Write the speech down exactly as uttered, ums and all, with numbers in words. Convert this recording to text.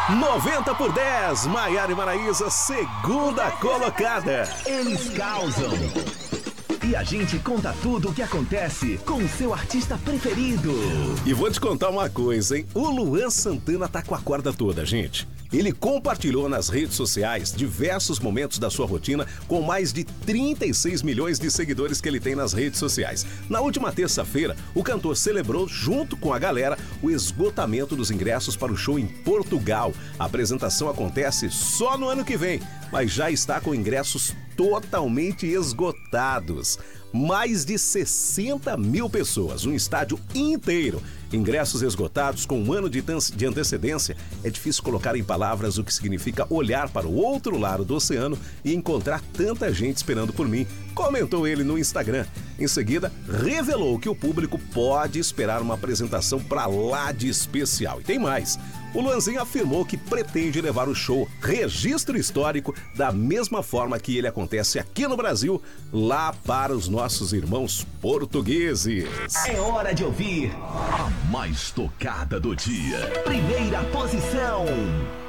noventa por dez, Maiara e Maraísa, segunda colocada. Eles causam. E a gente conta tudo o que acontece com o seu artista preferido. E vou te contar uma coisa, hein? O Luan Santana tá com a corda toda, gente. Ele compartilhou nas redes sociais diversos momentos da sua rotina com mais de trinta e seis milhões de seguidores que ele tem nas redes sociais. Na última terça-feira, o cantor celebrou, junto com a galera, o esgotamento dos ingressos para o show em Portugal. A apresentação acontece só no ano que vem, mas já está com ingressos totalmente esgotados. Mais de sessenta mil pessoas, um estádio inteiro. Ingressos esgotados com um ano de, de antecedência. É difícil colocar em palavras o que significa olhar para o outro lado do oceano e encontrar tanta gente esperando por mim, comentou ele no Instagram. Em seguida, revelou que o público pode esperar uma apresentação pra lá de especial. E tem mais. O Luanzinho afirmou que pretende levar o show Registro Histórico da mesma forma que ele acontece aqui no Brasil, lá para os nossos irmãos portugueses. É hora de ouvir a mais tocada do dia. Primeira posição.